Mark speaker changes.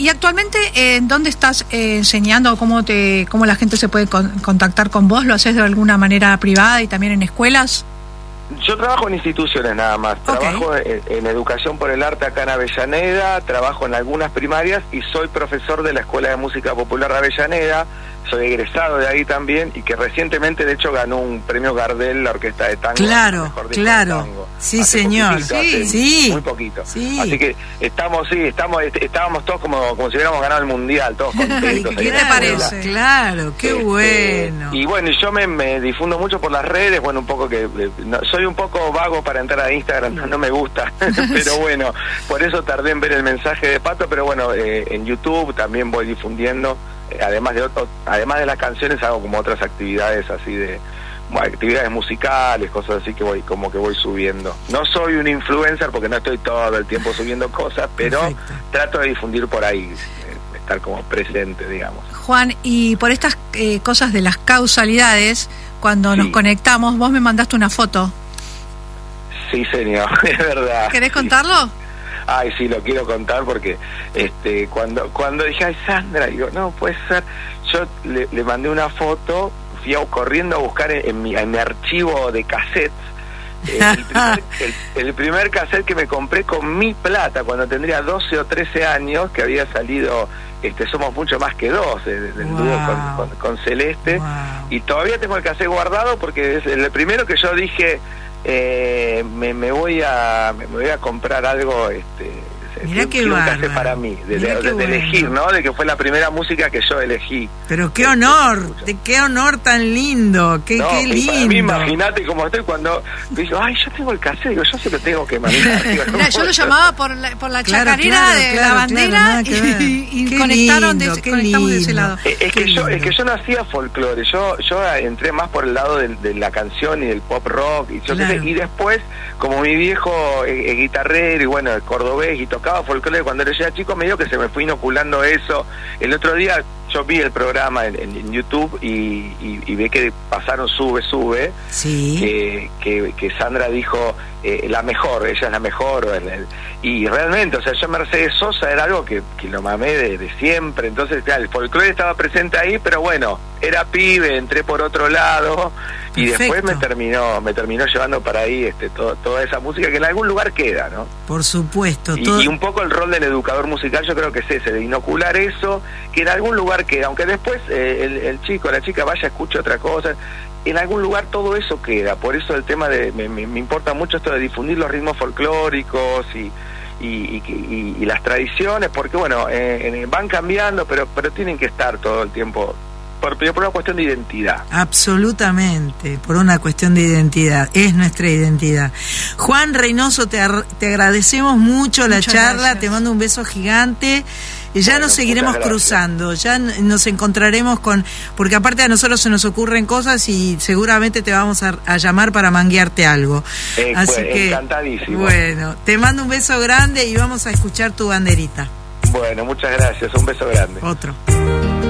Speaker 1: ¿Y actualmente en dónde estás enseñando? ¿Cómo la gente se puede contactar con vos? ¿Lo haces de alguna manera privada y también en escuelas?
Speaker 2: Yo trabajo en instituciones nada más. Trabajo en Educación por el Arte acá en Avellaneda, trabajo en algunas primarias y soy profesor de la Escuela de Música Popular de Avellaneda. Soy egresado de ahí también y que recientemente de hecho ganó un premio Gardel la Orquesta de Tango.
Speaker 3: Claro. Sí,
Speaker 2: hace
Speaker 3: señor.
Speaker 2: Poquitito,
Speaker 3: Sí.
Speaker 2: Muy poquito.
Speaker 3: Sí.
Speaker 2: Así que estábamos todos como si hubiéramos ganado el mundial, todos contentos.
Speaker 1: ¿Qué te parece?
Speaker 3: Claro, qué bueno.
Speaker 2: Y bueno, yo me difundo mucho por las redes, bueno, un poco que soy un poco vago para entrar a Instagram, no me gusta, pero bueno, por eso tardé en ver el mensaje de Pato, pero bueno, en YouTube también voy difundiendo. Además de las canciones hago como otras actividades así actividades musicales, cosas así que voy subiendo. No soy un influencer porque no estoy todo el tiempo subiendo cosas, pero trato de difundir por ahí, estar como presente, digamos.
Speaker 1: Juan, y por estas cosas de las causalidades, cuando nos conectamos, vos me mandaste una foto.
Speaker 2: Sí, señor, es verdad.
Speaker 1: ¿Querés contarlo?
Speaker 2: Ay, sí, lo quiero contar porque cuando dije, ay, Sandra, digo, no, puede ser, yo le mandé una foto, fui corriendo a buscar en mi archivo de cassettes, el primer cassette que me compré con mi plata cuando tendría 12 o 13 años, que había salido Somos Mucho Más que Dos, del dúo con Celeste, y todavía tengo el cassette guardado porque es el primero que yo dije, me voy a comprar algo
Speaker 3: mirá qué bárbaro,
Speaker 2: para mí, de elegir, ¿no? De que fue la primera música que yo elegí.
Speaker 3: Pero qué honor, qué honor tan lindo, qué lindo.
Speaker 2: Imagínate cómo estoy cuando digo, ay, yo tengo el cassette, digo, yo se lo tengo que mandar. Digo,
Speaker 1: mira, yo lo llamaba por la chacarera de la bandera y conectamos de ese lado.
Speaker 2: Es que yo no hacía folclore, yo entré más por el lado de la canción y del pop rock, y después, como mi viejo es guitarrero y bueno, cordobés y tocaba folclore cuando era ya chico, medio que se me fue inoculando eso. El otro día yo vi el programa en YouTube y ve que pasaron Sube,
Speaker 3: sí,
Speaker 2: que Sandra dijo la mejor, ella es la mejor, y realmente, o sea, yo Mercedes Sosa era algo que lo mamé de siempre, entonces claro, el folclore estaba presente ahí, pero bueno, era pibe, entré por otro lado. Y después me terminó llevando para ahí toda esa música que en algún lugar queda, ¿no?
Speaker 3: Por supuesto.
Speaker 2: Y un poco el rol del educador musical yo creo que es ese, de inocular eso, que en algún lugar queda, aunque después el chico o la chica vaya a escuchar otra cosa, en algún lugar todo eso queda. Por eso el tema me importa mucho esto de difundir los ritmos folclóricos y las tradiciones, porque bueno, van cambiando, pero tienen que estar todo el tiempo. Por una cuestión de identidad.
Speaker 3: Absolutamente, por una cuestión de identidad, es nuestra identidad. Juan Reynoso, te agradecemos mucho la charla, gracias. Te mando un beso gigante. Y ya nos seguiremos cruzando, ya nos encontraremos porque aparte a nosotros se nos ocurren cosas y seguramente te vamos a llamar para manguearte algo. Así que
Speaker 2: encantadísimo.
Speaker 3: Bueno, te mando un beso grande y vamos a escuchar tu banderita.
Speaker 2: Bueno, muchas gracias, un beso grande.
Speaker 3: Otro.